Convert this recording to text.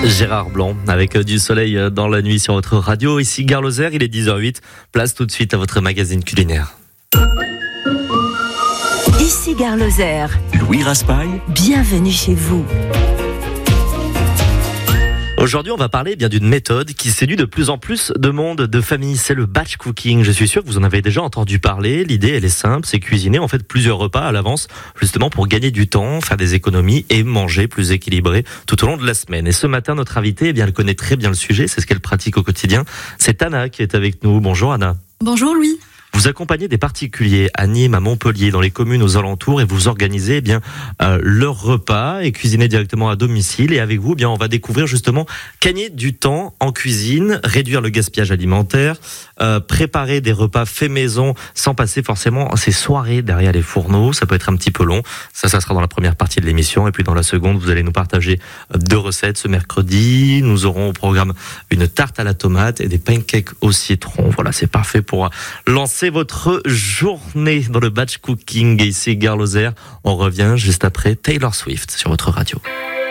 Gérard Blanc avec du soleil dans la nuit sur votre radio. Ici Gare Lozère, il est 10h08. Place tout de suite à votre magazine culinaire. Ici Gare Lozère. Louis Raspail. Bienvenue chez vous. Aujourd'hui, on va parler bien d'une méthode qui séduit de plus en plus de monde, de familles. C'est le batch cooking. Je suis sûr que vous en avez déjà entendu parler. L'idée, elle est simple, c'est cuisiner en fait plusieurs repas à l'avance, justement pour gagner du temps, faire des économies et manger plus équilibré tout au long de la semaine. Et ce matin, notre invitée, eh bien, elle connaît très bien le sujet. C'est ce qu'elle pratique au quotidien. C'est Anna qui est avec nous. Bonjour Anna. Bonjour Louis. Vous accompagnez des particuliers à Nîmes, à Montpellier, dans les communes aux alentours, et vous organisez leurs repas et cuisinez directement à domicile. Et avec vous, on va découvrir justement gagner du temps en cuisine, réduire le gaspillage alimentaire, préparer des repas faits maison sans passer forcément ces soirées derrière les fourneaux. Ça peut être un petit peu long. Ça sera dans la première partie de l'émission. Et puis dans la seconde, vous allez nous partager 2 recettes ce mercredi. Nous aurons au programme une tarte à la tomate et des pancakes au citron. Voilà, c'est parfait pour lancer votre journée dans le batch cooking. Et ici Gare Lozère, on revient juste après Taylor Swift sur votre radio.